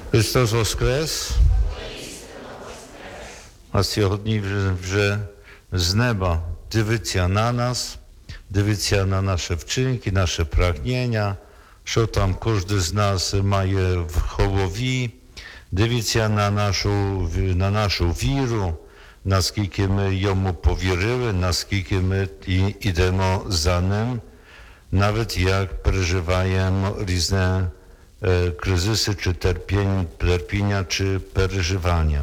Христос воскрес! А сьогодні вже з неба дивиться на нас, дивиться на наші вчинки, наші прагнення, що там кожен з нас має в голові, дивиться на нашу віру, наскільки ми йому повірили, наскільки ми йдемо за ним, навіть як переживаємо різні kryzysy, czy cierpienia, czy przeżywania.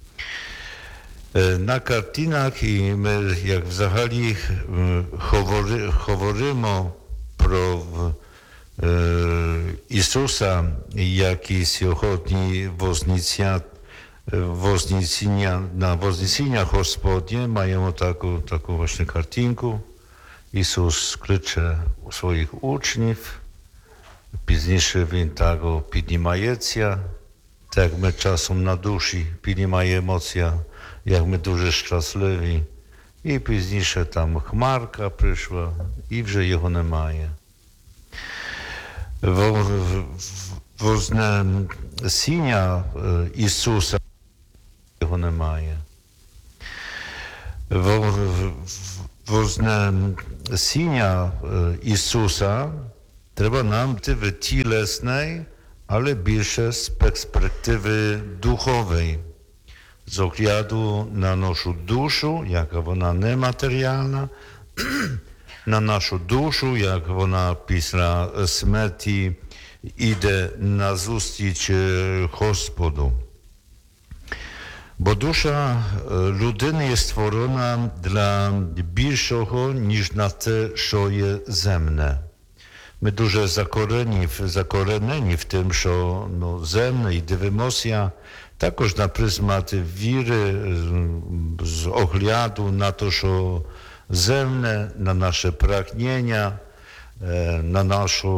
Na kartinach i my, jak взагалі говоримо про Ісуса, який сьогодні на Вознесіння Господнє, маємо таку właśnie картинку. Ісус кличе своїх учнів, пізніше він так піднімається, так ми часом на душі піднімає емоція, як ми дуже щасливі. І пізніше там хмарка прийшла, і вже його немає. Вознесіння Ісуса його немає. Вознесіння Ісуса треба нам перспективи тілесної, але більше з перспективи духової. З огляду на нашу душу, яка вона нематеріальна, на нашу душу, як вона після смерті йде на зустріч Господу. Бо душа людини є створена для більшого, ніж на те, що є земне. Ми дуже закоренені в тим, що земне і дивимося також на призмат віри, з огляду на те, що земне, на наше прагнення, на наше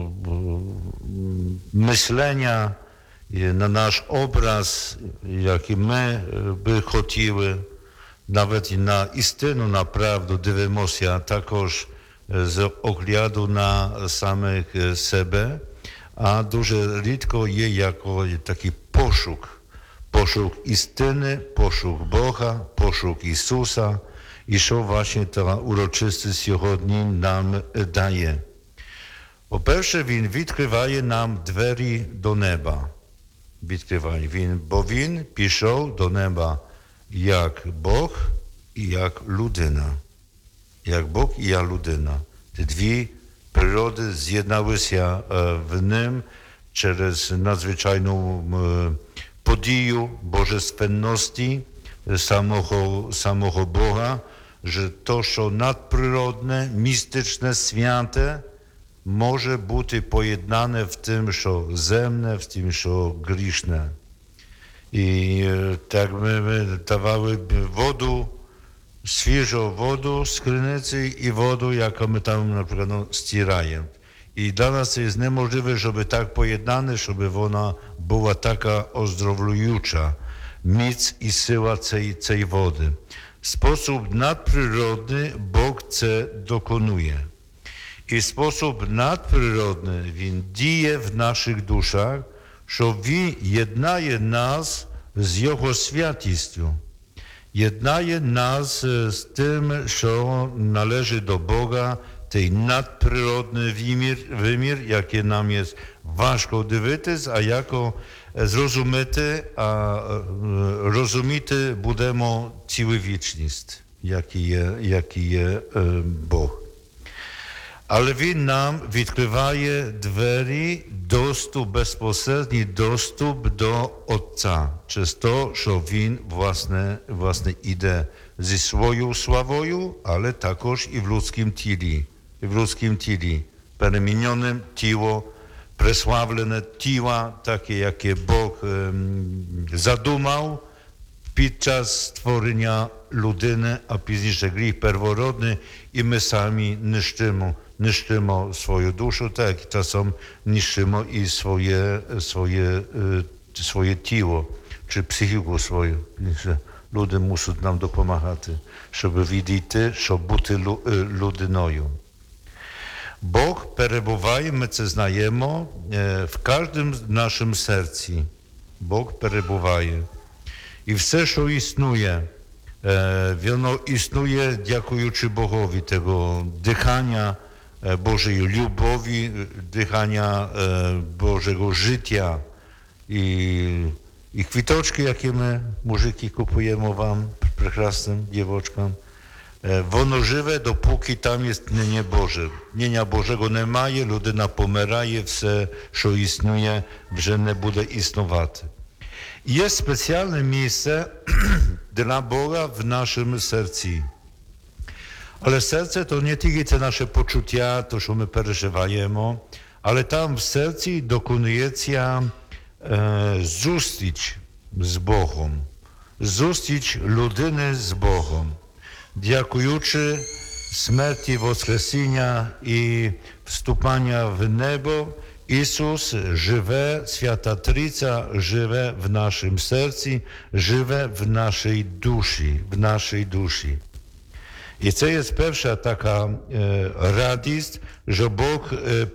мислення, на наш образ, який ми би хотіли, навіть на істину, на правду дивимося також з огляду на самих себе, а дуже рідко є такий пошук істини, пошук Бога, пошук Ісуса, і що właśnie та урочистість сьогодні нам дає. По-перше, Він відкриває нам двері до неба. Бо Він пішов до неба як Бог і як людина. Як Бог і як людина. Ті дві природи з'єдналися в ним через надзвичайну подію божественності самого Бога, що то, що надприродне, містичне, святе, може бути поєднане в тим, що земне, в тим, що грішне. І так ми давали воду, свіжу воду з криниці і воду, яку ми там, наприклад, стираємо. І для нас це неможливо, щоб так поєднане, щоб вона була така оздоровлююча, міць і сила цієї води. В спосіб надприродний Бог це доконує. І в спосіб надприродний Він діє в наших душах, що Він єднає нас з Його святістю. Єднає нас з тим, що належить до Бога, той надприродний вимір, який нам є важко дивитись, а яко зрозуміти, розуміти будемо цілу вічність, який є Бог. Але Він нам відкриває двері, безпосередній доступ до Отця, через те, що Він, власне, іде зі своєю славою, але також і в людському тілі. Переміненим тіло, преславлене тіло, таке, яке Бог задумав під час створення людини, а пізніше гріх первородний, і ми самі нищимо свою душу, так часом нищимо і своє тіло, чи психіку свою. Люди мусять нам допомагати, щоб відійти, щоб бути людиною. Бог перебуває, ми це знаємо, в кожному нашому серці. Бог перебуває. І все, що існує, воно існує, дякуючи Богові, tego дихання Bożej любові, дихання Bożego życia i kwitoczki, jakie my, muziki, kupujemy wam, прекрасним дівочкам, воно живе, допоки там є тнення Боже. Тнення Божого немає, людина помирає, все, що існує, вже не буде існувати. Є спеціальне місце dla Boga w naszym sercu. Ale serce to nie tylko te nasze poczucia, to, co my przeżywamy, ale tam w sercu dokonuje się zустріч z Bogiem. Zустріч людини з Богом. Дякуючи смерті, воскресіння і вступання в небо, Ісус живе, Свята Трійця живе в нашому серці, живе в нашій душі, І це є перша така радість, що Бог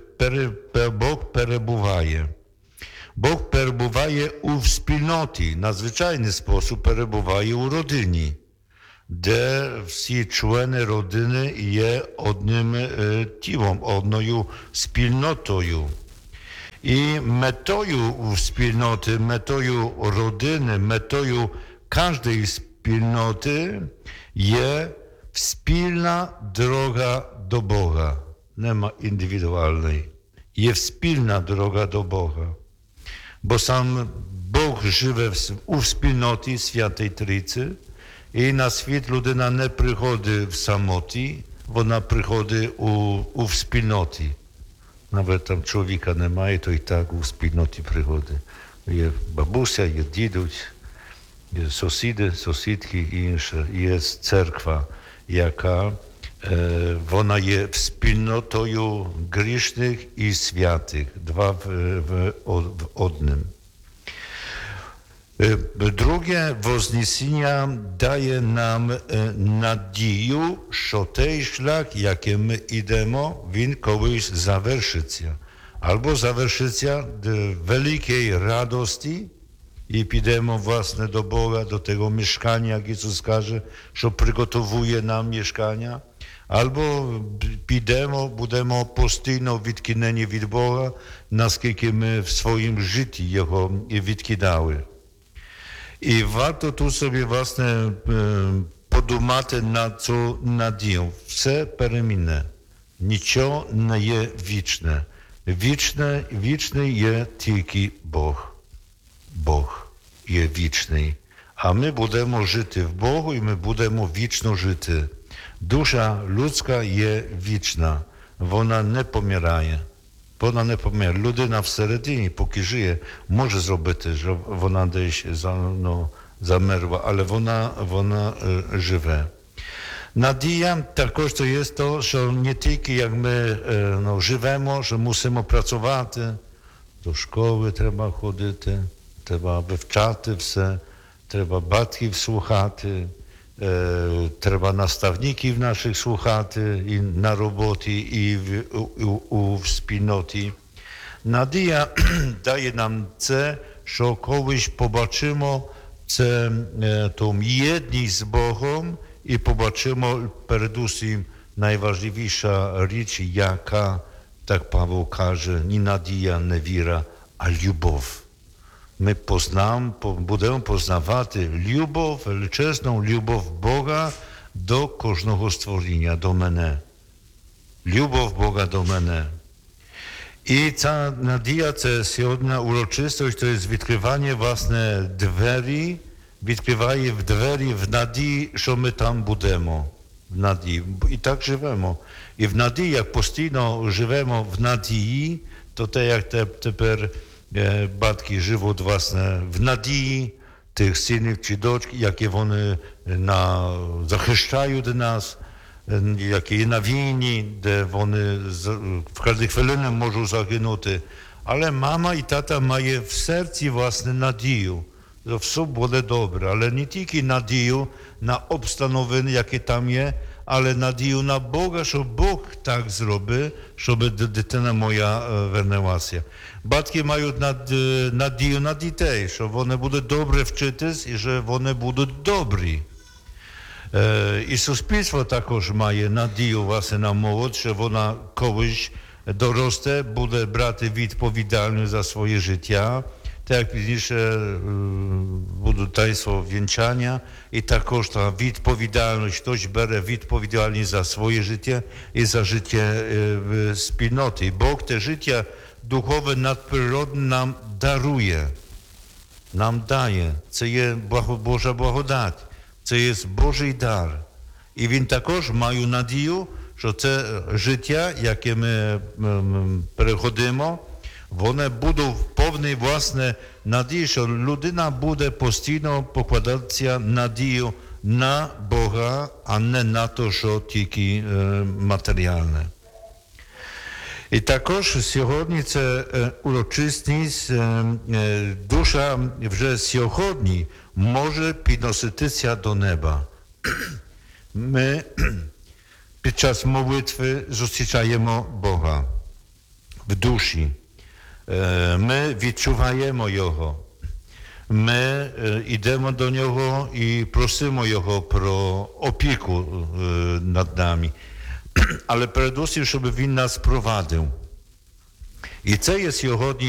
перебуває. Бог перебуває у спільноті, надзвичайний спосіб перебуває у родині, де всі члени родини є одним тілом, одною спільнотою. І метою спільноти, метою родини, метою кожної спільноти є спільна дорога до Бога. Нема індивідуальної. Є спільна дорога до Бога. Bo sam Bóg żyje u wspólnoty Świętej Trójcy i na świat ludyna nie przychodzi w samoty, ona przychodzi u wspólnoty. Nawet tam człowieka nie ma, to i tak u wspólnoty przychodzi. Jest babusia, jest dziduś, jest sąsiedki i inne. Jest cerkwa, jaka ona jest wspólnotą grzesznych i świętych, dwa w одним. Drugie wzniesienie daje nam nadzieję, że ten szlak, jaki my idziemy, він колись завершиться. Albo завершиться do wielkiej radości i підемо własne do Boga, do tego mieszkania, jak Jezus każe, że przygotowuje nam mieszkania. Albo підемо, будемо постійно відкинені від Бога, наскільки ми в своїм житті його відкидали. І варто тут собі, власне, подумати на цю надію. Все перемінне. Нічого не є вічне. Вічний є тільки Бог. Бог є вічний. А ми будемо жити в Богу, і ми будемо вічно жити. Dusza ludzka jest wieczna, ona nie pomieraje. Ona nie pomiera. Ludyna всередині, póki żyje, może zrobić, że ona gdzieś zamerła, ale ona żywe. Nadzieja також to jest to, że nie tylko jak my живемо, że musimy pracować, do szkoły trzeba chodzić, trzeba wywczати все, trzeba батьків słuchати, треба наставників наших слухати і на роботі, і у спільноті. Надія дає нам це, що колись побачимо це ту єдність з Богом і побачимо передусім найважливіша річ, яка, так Павло каже, не надія, не віра, а любов. My будемо познавати любов, величезну любов Бога до кожного створіння, до мене. Любов Бога до мене. І ця надія, це сьогодні урочистость, то є відкривання, власне, двері, відкриває двері в надії, що ми там будемо. В надії. І так живемо. І в надії, як постійно живемо в надії, то те, як тепер батьки живуть, власне, в надії тих синів чи дочок, які вони захищають нас, які є на війні, де вони в кожній хвилині можуть загинути. Але мама і тата має в серці, власне, надію, що все буде добре. Але не тільки надію на обстановини, які там є, але надію на Бога, що Бог так зробить, щоб дитина моя вернулася. Батьки мають надію на дітей, що вони будуть добре вчитись і що вони будуть добрі. І суспільство також має надію власне на молодь, що вона колись доросте, буде брати відповідальність за своє життя. Так як пізніше буде таїнство вінчання, і також та відповідальність, хтось бере відповідальність за своє життя і за життя спільноти. Бог те життя духове надприродне нам дарує, нам дає. Це є Божа благодать, це є Божий дар. І він також має надію, що це життя, яке ми переходимо, вони будуть повні власне надії, що людина буде постійно покладатися надію на Бога, а не на те, що тільки матеріальне. І також сьогодні це урочисність, душа вже сьогодні може підноситися до неба. Ми під час молитви зустрічаємо Бога в душі. Ми відчуваємо Його. Ми йдемо до Нього і просимо Його про опіку над нами. Але передусім, щоб Він нас провадив. І це є сьогодні